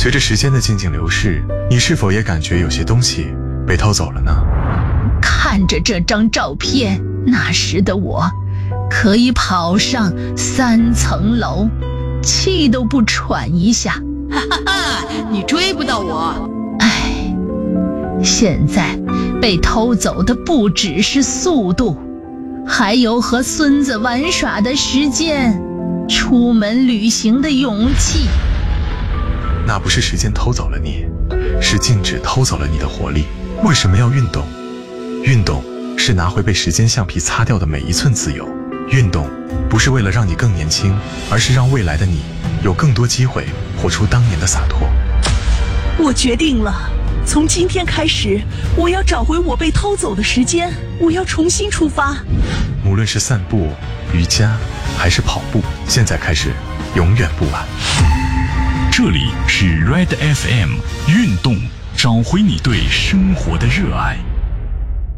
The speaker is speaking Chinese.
随着时间的静静流逝，你是否也感觉有些东西被偷走了呢？ 看着这张照片，那时的我可以跑上3层楼，气都不喘一下。 哈哈哈，你追不到我。 唉，现在被偷走的不只是速度，还有和孙子玩耍的时间，出门旅行的勇气。 那不是时间偷走了你，是静止偷走了你的活力。为什么要运动？运动是拿回被时间橡皮擦掉的每一寸自由。运动不是为了让你更年轻，而是让未来的你有更多机会活出当年的洒脱。 我决定了，从今天开始，我要找回我被偷走的时间，我要重新出发。 无论是散步、瑜伽还是跑步，现在开始永远不晚。 这里是 Red FM 运动，找回你对生活的热爱。